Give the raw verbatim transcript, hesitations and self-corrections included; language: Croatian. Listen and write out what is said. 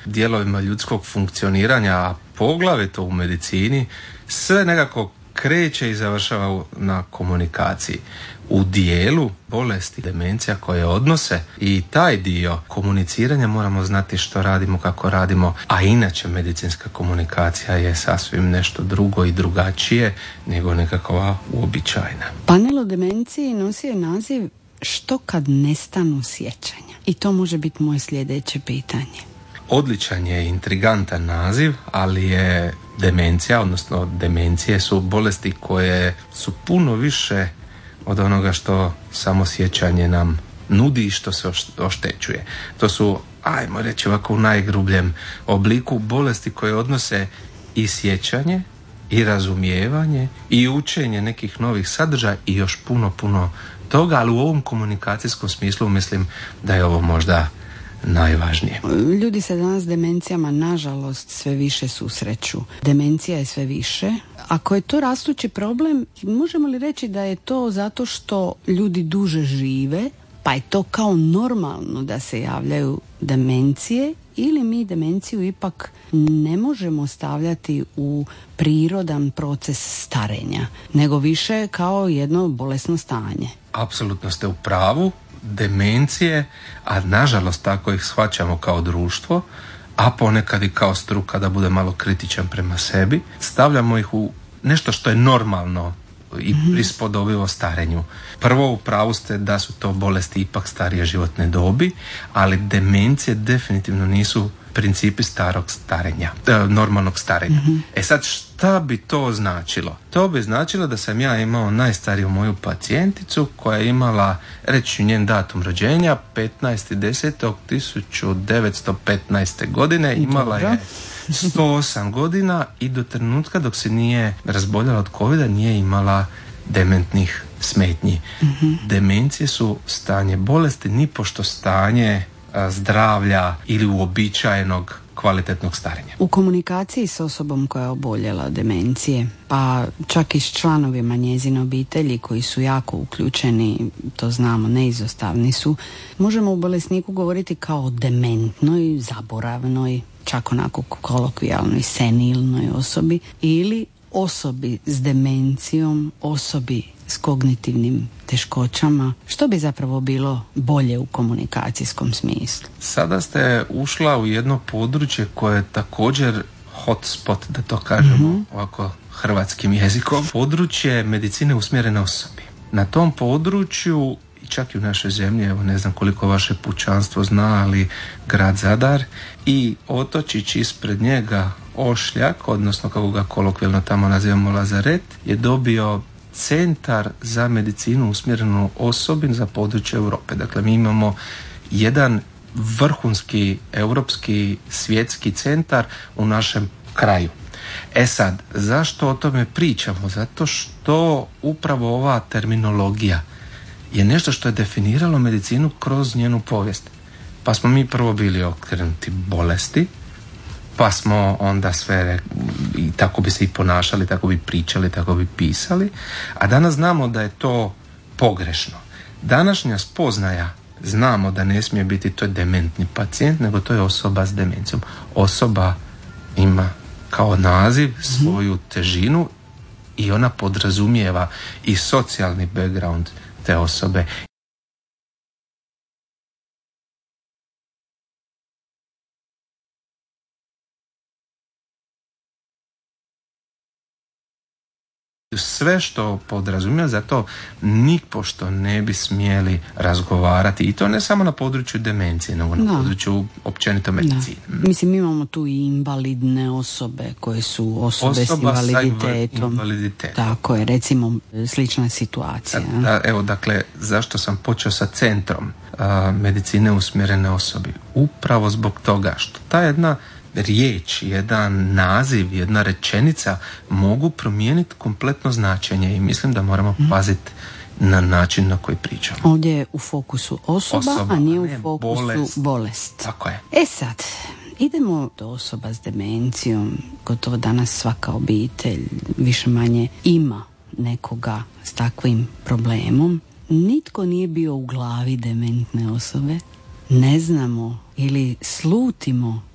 dijelovima ljudskog funkcioniranja, a poglavito u medicini, sve nekako kreće i završava na komunikaciji. U dijelu bolesti, demencija koje odnose i taj dio komuniciranja moramo znati što radimo, kako radimo, a inače medicinska komunikacija je sasvim nešto drugo i drugačije nego nekakva uobičajena. Panel o demenciji nosi naziv Što kad nestanu sjećanja? I to može biti moje sljedeće pitanje. Odličan je, intrigantan naziv, ali je demencija, odnosno demencije su bolesti koje su puno više od onoga što samo sjećanje nam nudi i što se oštećuje. To su, ajmo reći ovako u najgrubljem obliku, bolesti koje odnose i sjećanje, i razumijevanje, i učenje nekih novih sadržaja i još puno, puno toga, ali u ovom komunikacijskom smislu mislim da je ovo možda najvažnije. Ljudi se danas s demencijama nažalost sve više susreću. Demencija je sve više. Ako je to rastući problem, možemo li reći da je to zato što ljudi duže žive, pa je to kao normalno da se javljaju demencije, ili mi demenciju ipak ne možemo stavljati u prirodan proces starenja, nego više kao jedno bolesno stanje? Apsolutno ste u pravu. Demencije, a nažalost tako ih shvaćamo kao društvo, a ponekad i kao struka, da bude malo kritičan prema sebi, stavljamo ih u nešto što je normalno i prispodobivo starenju. Prvo, u pravu ste da su to bolesti ipak starije životne dobi, ali demencije definitivno nisu principi starog starenja, normalnog starenja. Mm-hmm. E sad, šta bi to značilo? To bi značilo da sam ja imao najstariju moju pacijenticu koja je imala, reći ću njen datum rođenja, petnaestog desetog tisuću devetsto petnaeste. godine, imala je sto osam godina i do trenutka dok se nije razboljela od covida nije imala dementnih smetnji. Mm-hmm. Demencije su stanje bolesti, nipošto stanje zdravlja ili uobičajenog kvalitetnog starenja. U komunikaciji s osobom koja je oboljela demencije, pa čak i s članovima njezine obitelji koji su jako uključeni, to znamo, neizostavni su, možemo u bolesniku govoriti kao o dementnoj, zaboravnoj, čak onako kolokvijalnoj, senilnoj osobi, ili osobi s demencijom, osobi s kognitivnim teškoćama. Što bi zapravo bilo bolje u komunikacijskom smislu? Sada ste ušla u jedno područje koje je također hotspot, da to kažemo, mm-hmm. ovako hrvatskim jezikom. Područje medicine usmjerene osobi. Na tom području, i čak i u našoj zemlji, evo ne znam koliko vaše pučanstvo zna, ali grad Zadar i otočić ispred njega Ošljak, odnosno kako ga kolokvijalno tamo nazivamo Lazaret, je dobio centar za medicinu usmjerenu osobi za područje Europe. Dakle, mi imamo jedan vrhunski europski svjetski centar u našem kraju. E sad, zašto o tome pričamo? Zato što upravo ova terminologija je nešto što je definiralo medicinu kroz njenu povijest. Pa smo mi prvo bili okrenuti bolesti, pa smo onda sve, i tako bi se i ponašali, tako bi pričali, tako bi pisali, a danas znamo da je to pogrešno. Današnja spoznaja, znamo da ne smije biti to dementni pacijent, nego to je osoba s demencijom. Osoba ima kao naziv svoju težinu i ona podrazumijeva i socijalni background te osobe. Sve što podrazumijeva, zato nipošto ne bi smjeli razgovarati, i to ne samo na području demencije, nego na no. području općenito medicine. No. Mislim, imamo tu i invalidne osobe koje su osobe Osoba s invaliditetom. invaliditetom. Tako je, recimo slična situacija. Da, da, evo, dakle, zašto sam počeo sa centrom a, medicine usmjerene osobi? Upravo zbog toga što ta jedna riječ, jedan naziv, jedna rečenica mogu promijeniti kompletno značenje i mislim da moramo paziti na način na koji pričamo. Ovdje je u fokusu osoba, osoba a nije ne, u fokusu bolest. bolest. Tako je. E sad, idemo do osoba s demencijom. Gotovo danas svaka obitelj više manje ima nekoga s takvim problemom. Nitko nije bio u glavi dementne osobe. Ne znamo ili slutimo